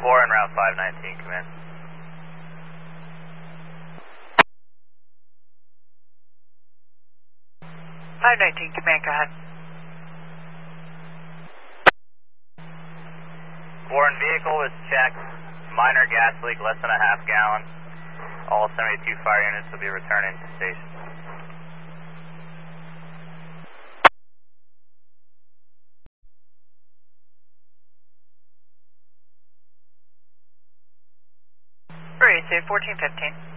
Warren, Route 519, command. Command, go ahead. Warren, vehicle was checked. Minor gas leak, less than a half gallon. All 72 fire units will be returning to station. Race 1415.